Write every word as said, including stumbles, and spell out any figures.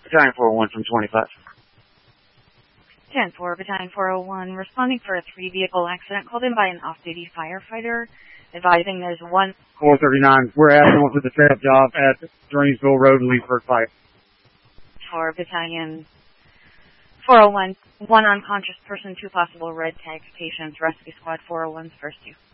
Battalion four oh one from twenty-five. ten four, Battalion four oh one, responding for a three-vehicle accident called in by an off-duty firefighter, advising there's one... four thirty-nine, we're asking for the trap job at Dreamsville Road and Leesburg Pike. For Battalion four oh one, one unconscious person, two possible red tag patients, Rescue Squad four oh one's first two.